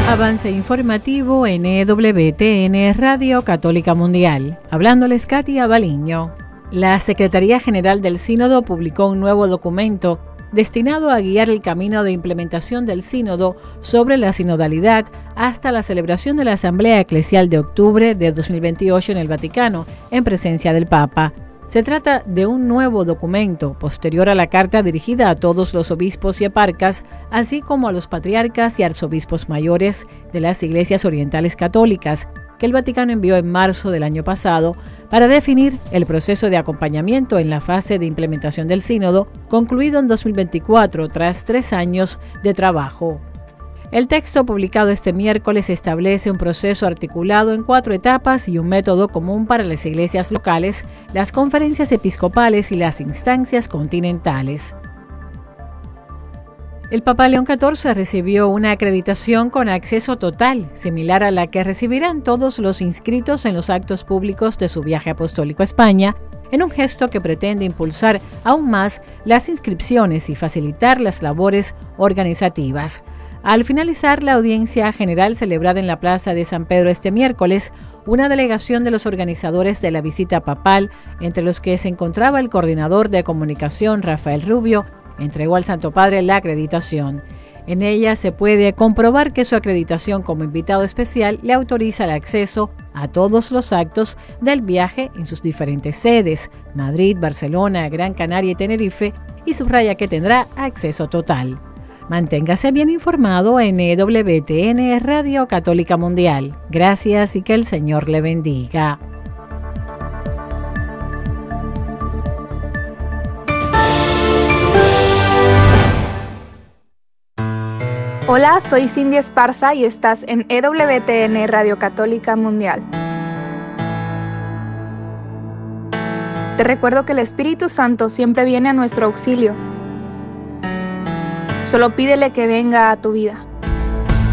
Avance informativo en EWTN Radio Católica Mundial. Hablándoles Katia Baliño. La Secretaría General del Sínodo publicó un nuevo documento destinado a guiar el camino de implementación del Sínodo sobre la sinodalidad hasta la celebración de la Asamblea Eclesial de octubre de 2028 en el Vaticano, en presencia del Papa. Se trata de un nuevo documento posterior a la carta dirigida a todos los obispos y eparcas, así como a los patriarcas y arzobispos mayores de las iglesias orientales católicas, que el Vaticano envió en marzo del año pasado para definir el proceso de acompañamiento en la fase de implementación del sínodo, concluido en 2024 tras 3 años de trabajo. El texto publicado este miércoles establece un proceso articulado en 4 etapas y un método común para las iglesias locales, las conferencias episcopales y las instancias continentales. El Papa León XIV recibió una acreditación con acceso total, similar a la que recibirán todos los inscritos en los actos públicos de su viaje apostólico a España, en un gesto que pretende impulsar aún más las inscripciones y facilitar las labores organizativas. Al finalizar la audiencia general celebrada en la Plaza de San Pedro este miércoles, una delegación de los organizadores de la visita papal, entre los que se encontraba el coordinador de comunicación Rafael Rubio, entregó al Santo Padre la acreditación. En ella se puede comprobar que su acreditación como invitado especial le autoriza el acceso a todos los actos del viaje en sus diferentes sedes, Madrid, Barcelona, Gran Canaria y Tenerife, y subraya que tendrá acceso total. Manténgase bien informado en EWTN Radio Católica Mundial. Gracias y que el Señor le bendiga. Hola, soy Cindy Esparza y estás en EWTN Radio Católica Mundial. Te recuerdo que el Espíritu Santo siempre viene a nuestro auxilio. Solo pídele que venga a tu vida.